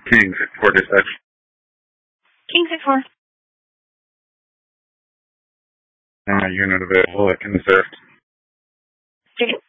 King 6-4 dispatch. King 6-4. Unit available at can assist. Take it.